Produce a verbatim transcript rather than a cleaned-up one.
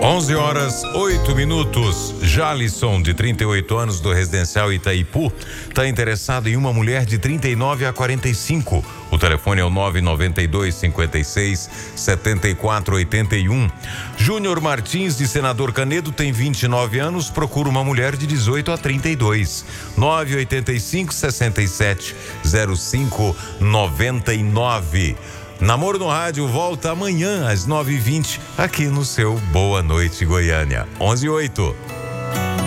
onze horas, oito minutos. Jalisson, de trinta e oito anos, do residencial Itaipu, está interessado em uma mulher de trinta e nove a quarenta e cinco. O telefone é o nove nove dois, cinco seis, sete quatro oito um. Júnior Martins, de Senador Canedo, tem vinte e nove anos, procura uma mulher de dezoito a trinta e dois. nove oito cinco, seis sete, zero cinco nove nove. Namoro no Rádio volta amanhã às nove e vinte, aqui no seu Boa Noite Goiânia. onze e oito.